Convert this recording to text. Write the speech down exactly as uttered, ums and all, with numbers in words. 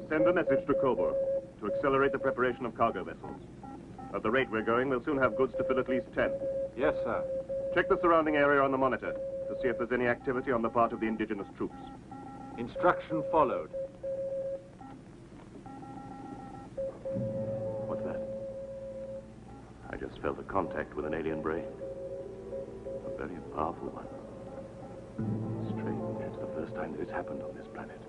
Send a message to Kobor to accelerate the preparation of cargo vessels. At the rate we're going, we'll soon have goods to fill at least ten. Yes, sir. Check the surrounding area on the monitor to see if there's any activity on the part of the indigenous troops. Instruction followed. What's that? I just felt a contact with an alien brain. A very powerful one. Strange. It's the first time that it's happened on this planet.